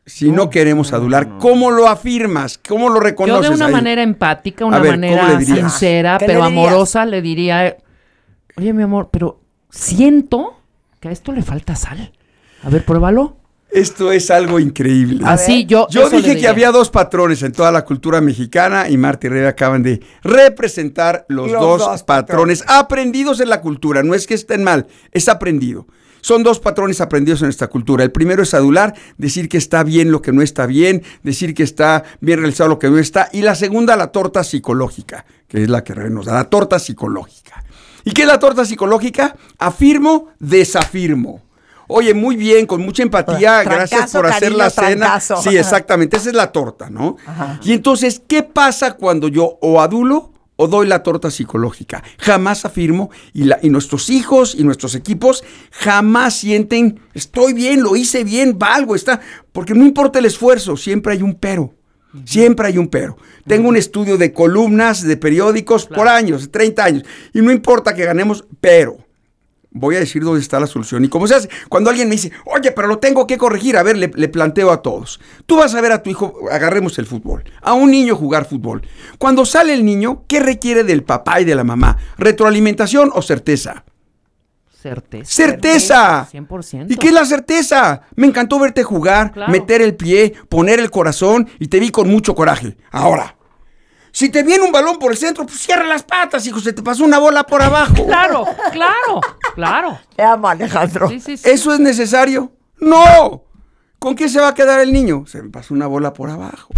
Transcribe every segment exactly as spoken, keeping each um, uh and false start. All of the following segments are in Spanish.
si no, no queremos adular? No, no. ¿Cómo lo afirmas? ¿Cómo lo reconoces? Yo de una ahí? manera empática, una ver, manera sincera, pero le amorosa, le diría, oye, mi amor, pero siento que a esto le falta sal. A ver, pruébalo. Esto es algo increíble. Así yo. Yo dije que había dos patrones en toda la cultura mexicana y Marta y Rebe acaban de representar los, los dos, dos patrones, patrones aprendidos en la cultura. No es que estén mal, es aprendido. Son dos patrones aprendidos en esta cultura. El primero es adular, decir que está bien lo que no está bien, decir que está bien realizado lo que no está. Y la segunda, la torta psicológica, que es la que Rebe nos da, la torta psicológica. ¿Y qué es la torta psicológica? Afirmo, desafirmo. Oye, muy bien, con mucha empatía, trancazo, gracias por hacer cariño, la cena. Trancazo. Sí, exactamente, esa es la torta, ¿no? Ajá. Y entonces, ¿qué pasa cuando yo o adulo o doy la torta psicológica? Jamás afirmo, y, la, y nuestros hijos y nuestros equipos jamás sienten, estoy bien, lo hice bien, valgo, está, porque no importa el esfuerzo, siempre hay un pero. Siempre hay un pero. Tengo un estudio de columnas, de periódicos, claro, por años, treinta años, y no importa que ganemos, pero voy a decir dónde está la solución. Y como se hace, cuando alguien me dice, oye, pero lo tengo que corregir, a ver, le, le planteo a todos. Tú vas a ver a tu hijo, agarremos el fútbol, a un niño jugar fútbol. Cuando sale el niño, ¿qué requiere del papá y de la mamá? ¿Retroalimentación o certeza? Certeza. ¡Certeza! cien por ciento. ¿Y qué es la certeza? Me encantó verte jugar, claro, meter el pie, poner el corazón y te vi con mucho coraje. Ahora, si te viene un balón por el centro, pues cierra las patas, hijo, se te pasó una bola por abajo. Claro, claro, claro. Te amo, Alejandro. Sí, sí, sí. ¿Eso es necesario? ¡No! ¿Con qué se va a quedar el niño? Se me pasó una bola por abajo.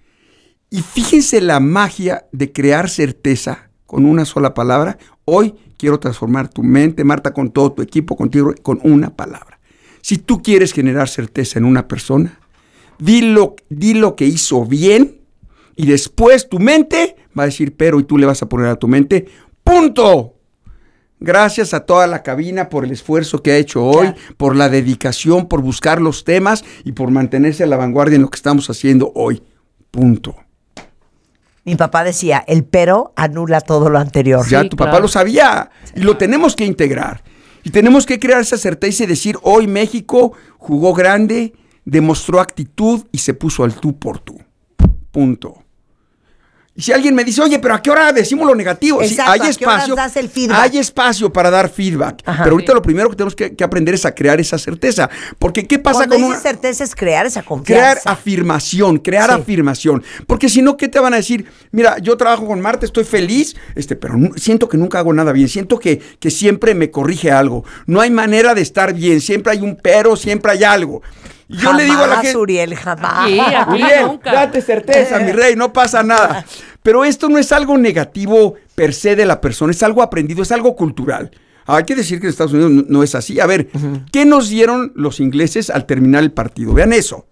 Y fíjense la magia de crear certeza con una sola palabra. Hoy quiero transformar tu mente, Marta, con todo tu equipo, contigo, con una palabra. Si tú quieres generar certeza en una persona, di lo, di lo que hizo bien, y después tu mente va a decir pero, y tú le vas a poner a tu mente, ¡punto! Gracias a toda la cabina por el esfuerzo que ha hecho hoy, ya, por la dedicación, por buscar los temas y por mantenerse a la vanguardia en lo que estamos haciendo hoy. Punto. Mi papá decía, el pero anula todo lo anterior. Ya sí, tu claro, papá lo sabía, y lo tenemos que integrar. Y tenemos que crear esa certeza y decir, hoy México jugó grande, demostró actitud y se puso al tú por tú. Punto. Y si alguien me dice, oye, pero ¿a qué hora decimos lo negativo? Exacto, sí, hay ¿a espacio, qué horas das el feedback? Hay espacio para dar feedback. Ajá, pero ahorita sí, lo primero que tenemos que, que aprender es a crear esa certeza. Porque ¿qué pasa Cuando con dices una certeza es crear esa confianza? Crear afirmación, crear sí. afirmación. Porque si no, ¿qué te van a decir? Mira, yo trabajo con Marta, estoy feliz, este, pero no, siento que nunca hago nada bien. Siento que, que siempre me corrige algo. No hay manera de estar bien. Siempre hay un pero, siempre hay algo. Y yo jamás, le digo a la gente, Uriel, jamás. Sí, aquí Uriel, nunca. Date certeza, mi rey, no pasa nada. Pero esto no es algo negativo per se de la persona, es algo aprendido, es algo cultural. Hay que decir que en Estados Unidos no, no es así. A ver, uh-huh. ¿qué nos dieron los ingleses al terminar el partido? Vean eso.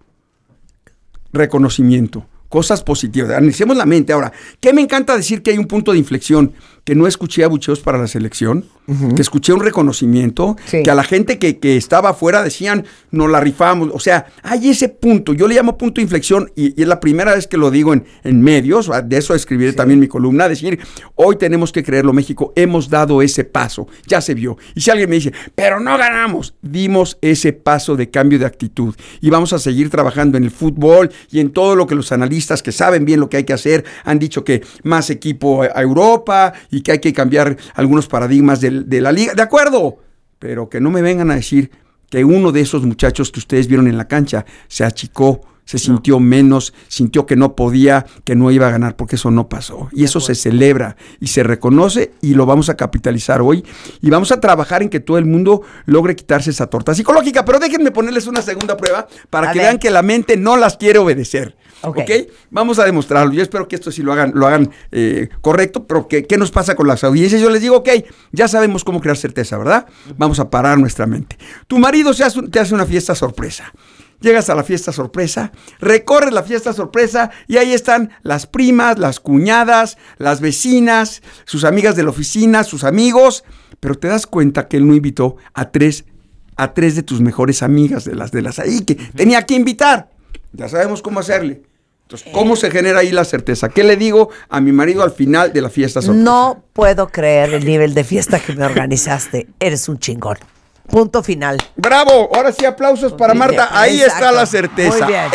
Reconocimiento, cosas positivas. Analicemos la mente. Ahora, ¿qué me encanta decir que hay un punto de inflexión? Que no escuché abucheos para la selección, uh-huh. que escuché un reconocimiento, sí. que a la gente que, que estaba afuera decían, nos la rifamos. O sea, hay ese punto, yo le llamo punto de inflexión, y, y es la primera vez que lo digo en, en medios, de eso escribiré sí. también mi columna, decir, hoy tenemos que creerlo, México, hemos dado ese paso, ya se vio. Y si alguien me dice, pero no ganamos, dimos ese paso de cambio de actitud, y vamos a seguir trabajando en el fútbol, y en todo lo que los analistas que saben bien lo que hay que hacer, han dicho que más equipo a Europa, y que hay que cambiar algunos paradigmas de, de la liga. De acuerdo, pero que no me vengan a decir que uno de esos muchachos que ustedes vieron en la cancha se achicó, se sintió menos, sintió que no podía, que no iba a ganar, porque eso no pasó. Y eso se celebra y se reconoce y lo vamos a capitalizar hoy. Y vamos a trabajar en que todo el mundo logre quitarse esa torta psicológica. Pero déjenme ponerles una segunda prueba para a que ver. vean que la mente no las quiere obedecer. Okay. ¿Ok? Vamos a demostrarlo. Yo espero que esto sí lo hagan, lo hagan eh, correcto, pero que, ¿qué nos pasa con las audiencias? Yo les digo, ok, ya sabemos cómo crear certeza, ¿verdad? Vamos a parar nuestra mente. Tu marido se hace, te hace una fiesta sorpresa. Llegas a la fiesta sorpresa, recorres la fiesta sorpresa y ahí están las primas, las cuñadas, las vecinas, sus amigas de la oficina, sus amigos, pero te das cuenta que él no invitó a tres, a tres de tus mejores amigas, de las de las ahí, que tenía que invitar. Ya sabemos cómo hacerle. Entonces, ¿cómo se genera ahí la certeza? ¿Qué le digo a mi marido al final de la fiesta sorpresa? No puedo creer el nivel de fiesta que me organizaste. Eres un chingón. Punto final. ¡Bravo! Ahora sí, aplausos para Marta. Ahí está la certeza. Muy bien.